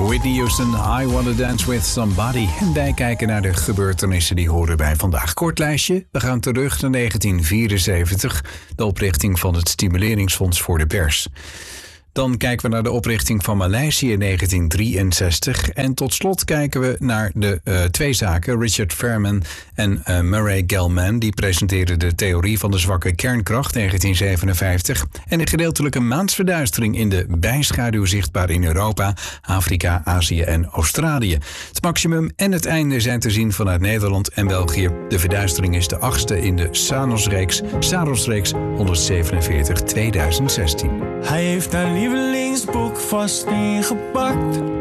Whitney Houston, I Wanna Dance With Somebody. En wij kijken naar de gebeurtenissen die horen bij vandaag. Kort lijstje, we gaan terug naar 1974, de oprichting van het Stimuleringsfonds voor de Pers. Dan kijken we naar de oprichting van Maleisië in 1963. En tot slot kijken we naar de twee zaken. Richard Feynman en Murray Gell-Mann. Die presenteerden de theorie van de zwakke kernkracht 1957. En een gedeeltelijke maansverduistering in de bijschaduw zichtbaar in Europa, Afrika, Azië en Australië. Het maximum en het einde zijn te zien vanuit Nederland en België. De verduistering is de 8e in de Saros-reeks 147 2016. Hij heeft haar lievelingsboek vast ingepakt.